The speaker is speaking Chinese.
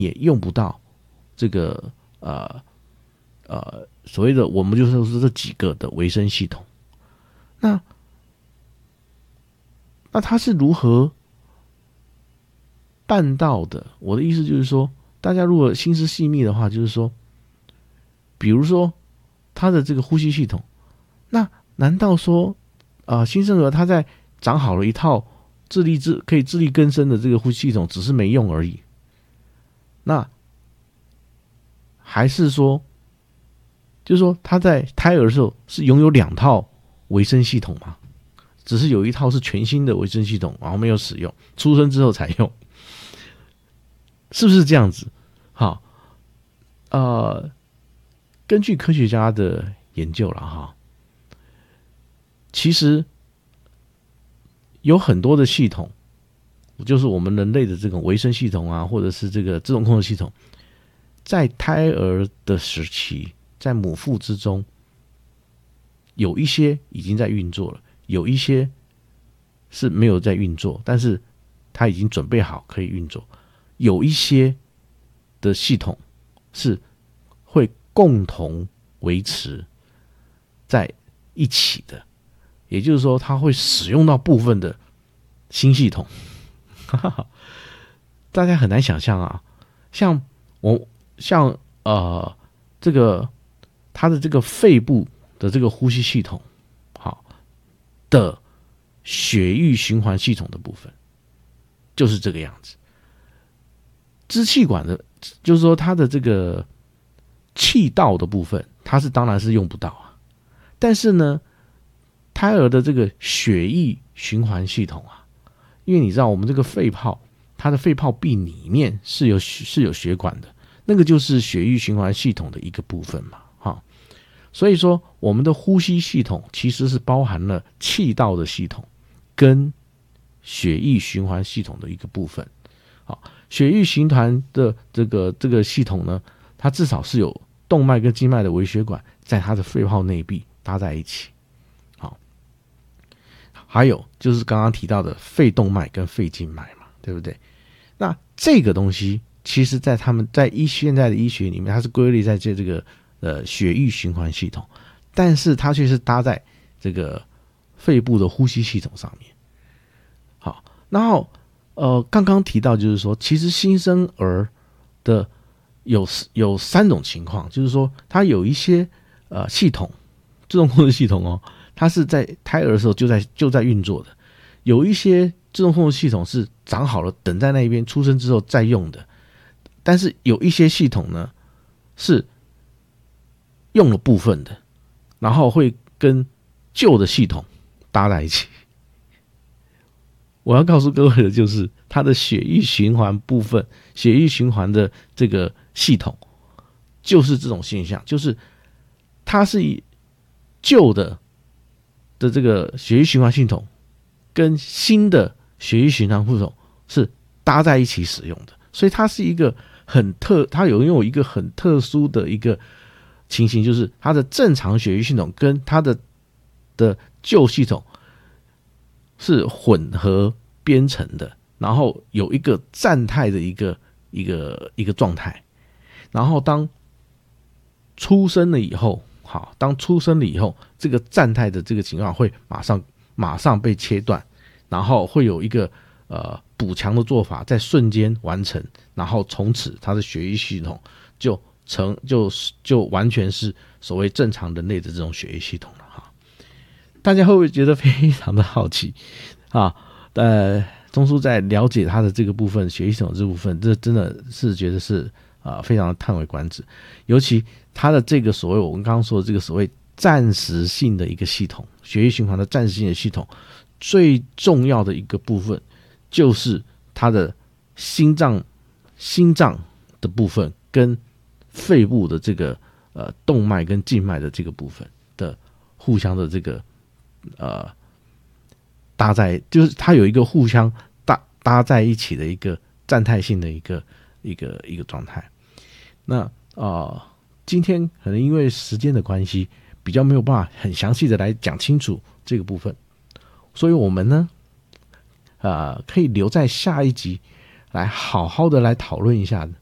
也用不到这个所谓的我们就是说这几个的维生系统。那它是如何办到的？我的意思就是说，大家如果心思细密的话，就是说，比如说他的这个呼吸系统，那难道说新生儿他在长好了一套可以自力更生的这个呼吸系统，只是没用而已？那还是说，就是说他在胎儿的时候是拥有2套维生系统吗？只是有一套是全新的维生系统，然后没有使用，出生之后才用，是不是这样子？好，根据科学家的研究了哈，其实有很多的系统，就是我们人类的这种维生系统啊，或者是这个自动控制系统，在胎儿的时期，在母腹之中，有一些已经在运作了，有一些是没有在运作，但是它已经准备好可以运作，有一些的系统是会共同维持在一起的，也就是说，它会使用到部分的新系统。大家很难想象啊，像这个它的这个肺部的这个呼吸系统，好的血液循环系统的部分，就是这个样子。支气管的，就是说它的这个气道的部分，它当然是用不到啊。但是呢，胎儿的这个血液循环系统啊，因为你知道我们这个肺泡，它的肺泡壁里面是有血管的，那个就是血液循环系统的一个部分嘛，哈。所以说，我们的呼吸系统其实是包含了气道的系统跟血液循环系统的一个部分。好，血液循环的这个系统呢，它至少是有动脉跟静脉的微血管在它的肺泡内壁搭在一起。好，还有就是刚刚提到的肺动脉跟肺静脉嘛，对不对？那这个东西其实在现在的医学里面，它是归类在这个血液循环系统，但是它却是搭在这个肺部的呼吸系统上面。好，然后刚刚提到就是说，其实新生儿的有3种情况，就是说它有一些系统，自动控制系统哦，它是在胎儿的时候就在运作的，有一些自动控制系统是长好了等在那边，出生之后再用的，但是有一些系统呢是用了部分的，然后会跟旧的系统搭在一起。我要告诉各位的就是，它的血液循环部分，血液循环的这个系统，就是这种现象，就是它是以旧的这个血液循环系统跟新的血液循环系统是搭在一起使用的，所以它是一个它拥有一个很特殊的一个情形，就是它的正常血液系统跟它的旧系统是混合编程的，然后有一个站态的一个状态，然后当出生了以后，这个站态的这个情况会马上被切断，然后会有一个补强的做法在瞬间完成，然后从此它的血液系统就完全是所谓正常人类的这种血液系统了哈。大家会不会觉得非常的好奇啊？钟叔在了解他的这个部分，血液系统这部分，这真的是觉得是非常的叹为观止。尤其他的这个所谓我们刚刚说的这个所谓暂时性的一个系统，血液循环的暂时性的系统，最重要的一个部分就是他的心脏的部分跟肺部的这个动脉跟静脉的这个部分的互相的这个搭在，就是它有一个互相搭在一起的一个站态性的一个状态。那今天可能因为时间的关系，比较没有办法很详细的来讲清楚这个部分，所以我们呢可以留在下一集来好好的来讨论一下